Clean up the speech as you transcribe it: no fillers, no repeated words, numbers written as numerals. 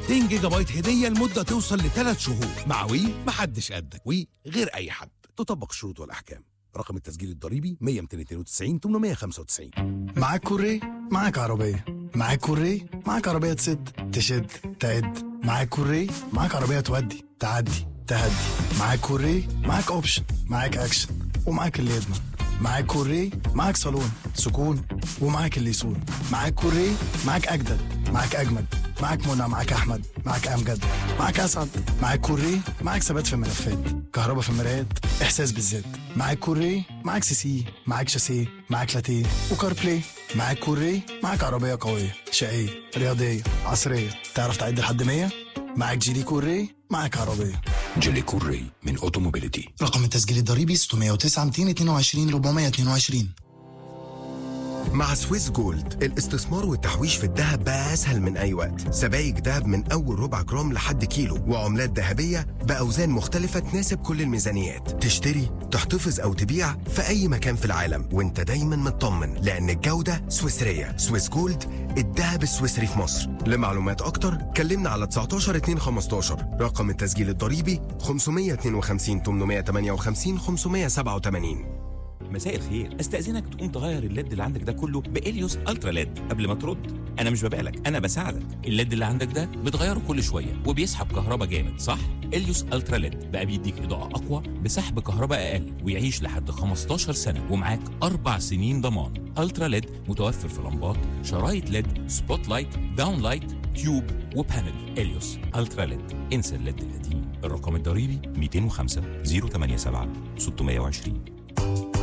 200 جيجا بايت هدية لمدة توصل ل3 شهور. مع وي محدش قدك. وي غير أي حد. تطبق الشروط والأحكام. رقم التسجيل الضريبي 100 292 895. معاك كوري معاك عربية، معاك كوري معاك عربية تشد تعد، معاك كوري معاك عربية تودي تعدي تهدي، معاك كوري معاك اوبشن، معاك اكشن ومعاك اللي يضمن، معاك كوري معاك صالون سكون ومعاك اللي يسون، معاك كوري معاك اجدد معاك اجمد، معاك منى معاك احمد معاك امجد معاك اسعد، معاك كوري معاك ثبات في الملفات، كهرباء في المرايات احساس بالذات، معاك كوري معاك سي معاك شاسيه معاك لاتيه وكار بلاي، معاك كوري معاك عربيه قويه شقيه رياضيه عصريه تعرف تعد لحد 100، معاك جيلي كوري معاك عربيه. جيلي كوري من اوتوموبيليتي. رقم التسجيل الضريبي 609 222 422. مع سويس جولد الاستثمار والتحويش في الذهب بقى أسهل من أي وقت. سبائك ذهب من أول ربع جرام لحد كيلو، وعملات ذهبية بأوزان مختلفة تناسب كل الميزانيات. تشتري تحتفظ أو تبيع في أي مكان في العالم وانت دايما مطمن، لأن الجودة سويسرية. سويس جولد، الذهب السويسري في مصر. لمعلومات أكتر كلمنا على 19 2 15. رقم التسجيل الضريبي 552 858 587. مساء الخير، استأذنك تقوم تغير الليد اللي عندك ده كله بإليوس الترا ليد قبل ما ترد. انا مش ببالك، انا بساعدك. الليد اللي عندك ده بتغيره كل شويه وبيسحب كهرباء جامد، صح؟ إليوس الترا ليد بقى بيديك اضاءه اقوى بسحب كهرباء اقل ويعيش لحد 15 سنه ومعاك 4 سنين ضمان. الترا ليد متوفر في لمبات، شرايط ليد، سبوت لايت، داون لايت، تيوب وبانل. إليوس الترا ليد. انسى الليد القديم. الرقم الضريبي 205 087 620.